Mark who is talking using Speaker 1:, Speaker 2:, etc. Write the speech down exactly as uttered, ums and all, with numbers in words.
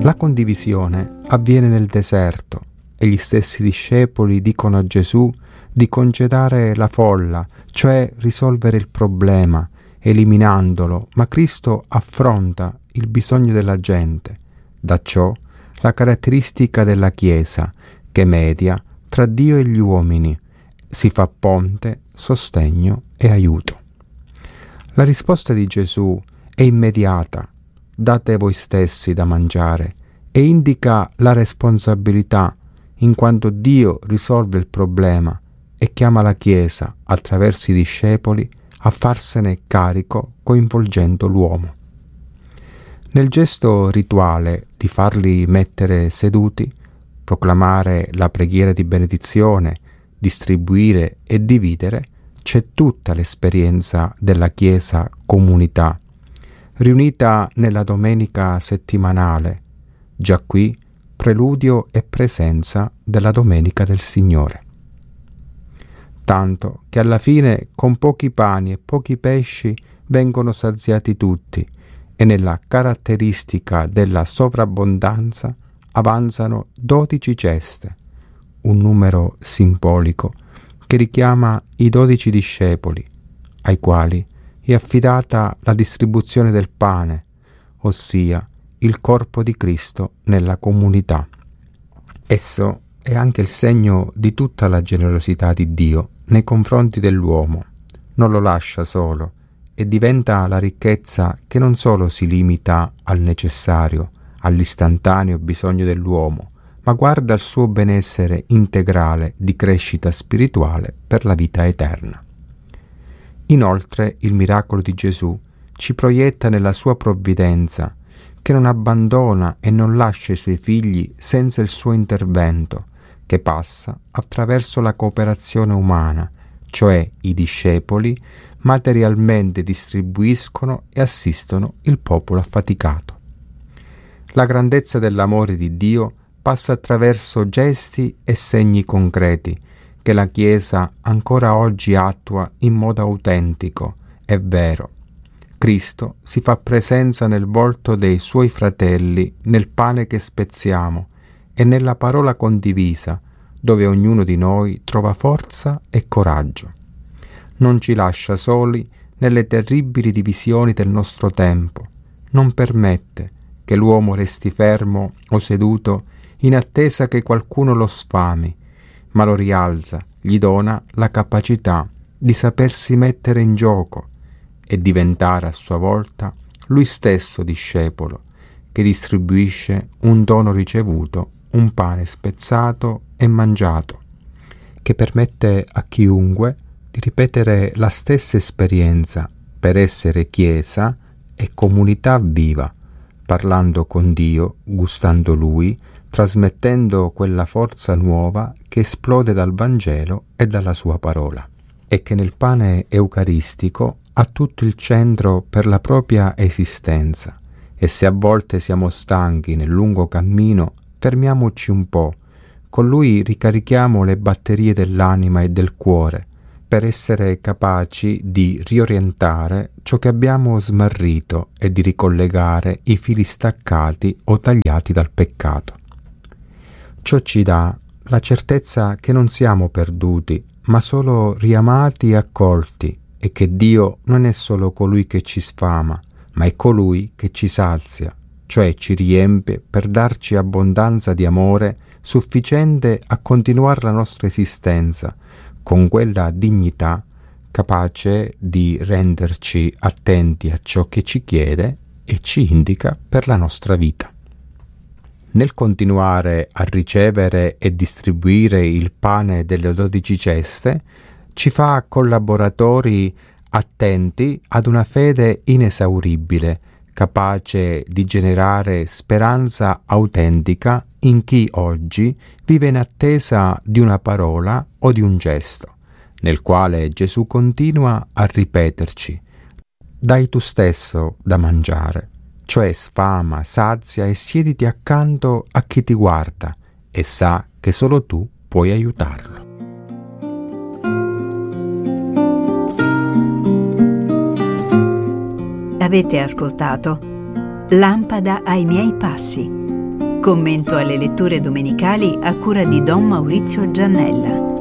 Speaker 1: La condivisione avviene nel deserto e gli stessi discepoli dicono a Gesù di congedare la folla, cioè risolvere il problema, eliminandolo, ma Cristo affronta il bisogno della gente. Da ciò la caratteristica della Chiesa, che media tra Dio e gli uomini, si fa ponte, sostegno e aiuto. La risposta di Gesù è immediata: date voi stessi da mangiare, e indica la responsabilità, in quanto Dio risolve il problema e chiama la Chiesa, attraverso i discepoli, a farsene carico coinvolgendo l'uomo. Nel gesto rituale di farli mettere seduti, proclamare la preghiera di benedizione, distribuire e dividere, c'è tutta l'esperienza della Chiesa comunità, riunita nella domenica settimanale, già qui preludio e presenza della Domenica del Signore. Tanto che alla fine con pochi pani e pochi pesci vengono saziati tutti, e nella caratteristica della sovrabbondanza avanzano dodici ceste, un numero simbolico che richiama i dodici discepoli, ai quali è affidata la distribuzione del pane, ossia il corpo di Cristo nella comunità. Esso è anche il segno di tutta la generosità di Dio nei confronti dell'uomo. Non lo lascia solo e diventa la ricchezza che non solo si limita al necessario, all'istantaneo bisogno dell'uomo, ma guarda al suo benessere integrale di crescita spirituale per la vita eterna. Inoltre il miracolo di Gesù ci proietta nella sua provvidenza, che non abbandona e non lascia i suoi figli senza il suo intervento, che passa attraverso la cooperazione umana, cioè i discepoli materialmente distribuiscono e assistono il popolo affaticato. La grandezza dell'amore di Dio passa attraverso gesti e segni concreti che la Chiesa ancora oggi attua in modo autentico e vero. Cristo si fa presenza nel volto dei suoi fratelli, nel pane che spezziamo e nella parola condivisa, dove ognuno di noi trova forza e coraggio. Non ci lascia soli nelle terribili divisioni del nostro tempo, non permette che l'uomo resti fermo o seduto in attesa che qualcuno lo sfami, ma lo rialza, gli dona la capacità di sapersi mettere in gioco e diventare a sua volta lui stesso discepolo, che distribuisce un dono ricevuto, un pane spezzato e mangiato, che permette a chiunque di ripetere la stessa esperienza per essere Chiesa e comunità viva, parlando con Dio, gustando Lui, trasmettendo quella forza nuova che esplode dal Vangelo e dalla sua parola, e che nel pane eucaristico ha tutto il centro per la propria esistenza. E se a volte siamo stanchi nel lungo cammino, fermiamoci un po', con Lui ricarichiamo le batterie dell'anima e del cuore, per essere capaci di riorientare ciò che abbiamo smarrito e di ricollegare i fili staccati o tagliati dal peccato. Ciò ci dà la certezza che non siamo perduti, ma solo riamati e accolti, e che Dio non è solo colui che ci sfama, ma è colui che ci sazia, cioè ci riempie per darci abbondanza di amore sufficiente a continuare la nostra esistenza, con quella dignità capace di renderci attenti a ciò che ci chiede e ci indica per la nostra vita. Nel continuare a ricevere e distribuire il pane delle dodici ceste, ci fa collaboratori attenti ad una fede inesauribile, capace di generare speranza autentica in chi oggi vive in attesa di una parola o di un gesto, nel quale Gesù continua a ripeterci: dai tu stesso da mangiare, cioè sfama, sazia e siediti accanto a chi ti guarda e sa che solo tu puoi aiutarlo.
Speaker 2: Avete ascoltato Lampada ai miei passi, Commento alle letture domenicali a cura di Don Maurizio Giannella.